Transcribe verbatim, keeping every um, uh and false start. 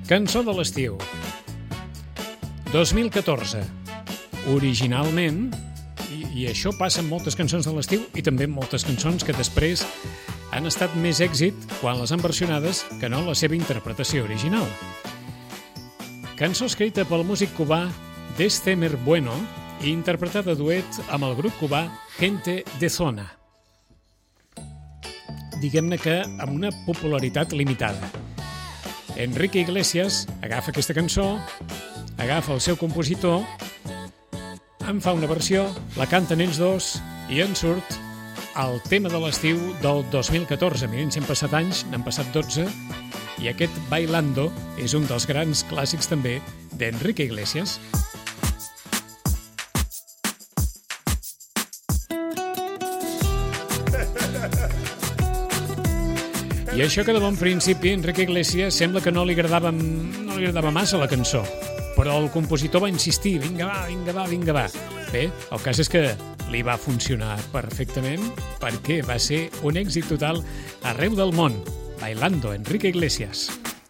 Cançó de l'estiu. dos mil catorze. Originalment, i, i això passa en moltes cançons de l'estiu i també en moltes cançons que després han estat més èxit quan les han versionades que no la seva interpretació original. Cançó escrita pel músic cubà Destemer Bueno i interpretada a duet amb el grup cubà Gente de Zona. Diguem-ne que amb una popularitat limitada. Enrique Iglesias agafa aquesta cançó, agafa el seu compositor, en fa una versió, la canten ells dos i en surt el tema de l'estiu del dos mil catorze. Miren, si han passat anys, n'han passat dotze, i aquest Bailando és un dels grans clàssics també d'Enrique Iglesias. I això que de bon principi Enrique Iglesias sembla que no li agradava, no li agradava massa la cançó, però el compositor va insistir, vinga va, vinga va, vinga va. Bé, el cas és que li va funcionar perfectament perquè va ser un èxit total arreu del món. Bailando, Enrique Iglesias.